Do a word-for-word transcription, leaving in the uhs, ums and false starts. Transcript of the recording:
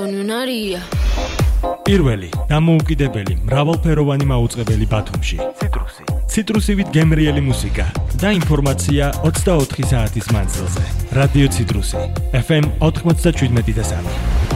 Comunionarია. პირველი დამოუკიდებელი მრავალფეროვანი მაუწყებელი ბათუმში. ციტრუსი. ციტრუსივით გემრიელი მუსიკა და ინფორმაცია ოცდაოთხი საათის მანძილზე. რადიო ციტრუსი. ეფ ემ ოთხმოცდაშვიდმეტი და სამი.